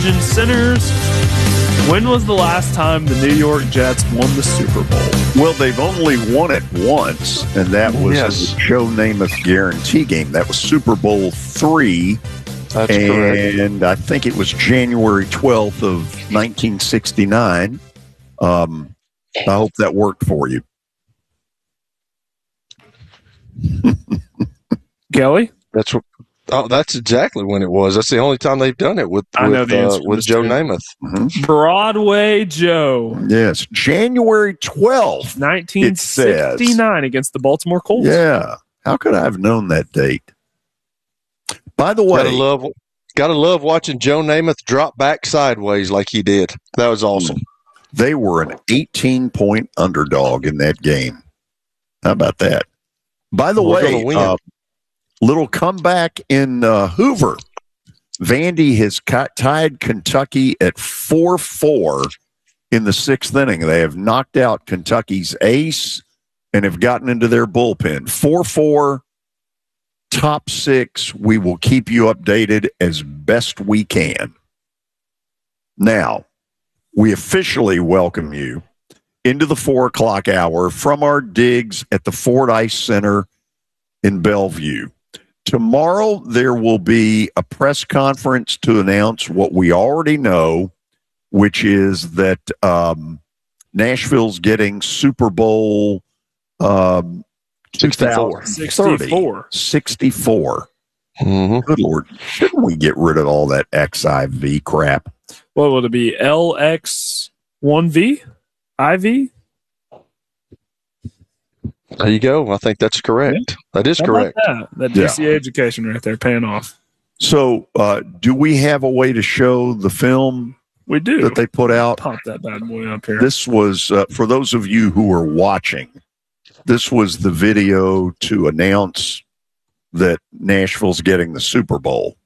Sinners. When was the last time the New York Jets won the Super Bowl? Well, they've only won it once, and that was the Joe Namath guarantee game. That was Super Bowl III. That's correct. And I think it was January 12th of 1969. I hope that worked for you. Kelly? That's exactly when it was. That's the only time they've done it with Joe Namath. Mm-hmm. Broadway Joe. Yes, January 12th, 1969 against the Baltimore Colts. Yeah. How could I have known that date? By the way, gotta love watching Joe Namath drop back sideways like he did. That was awesome. They were an 18-point underdog in that game. How about that? By the way, little comeback in Hoover. Vandy has tied Kentucky at 4-4 in the sixth inning. They have knocked out Kentucky's ace and have gotten into their bullpen. 4-4, top six. We will keep you updated as best we can. Now, we officially welcome you into the 4 o'clock hour from our digs at the Fordyce Center in Bellevue. Tomorrow, there will be a press conference to announce what we already know, which is that Nashville's getting Super Bowl 64. 64. Mm-hmm. Good Lord. Shouldn't we get rid of all that XIV crap? What would it be? LX1V? IV? There you go. I think that's correct. Yeah. That is correct. That GCA education right there paying off. So, do we have a way to show the film? We do. That they put out? Pop that bad boy up here. This was, for those of you who are watching, this was the video to announce that Nashville's getting the Super Bowl.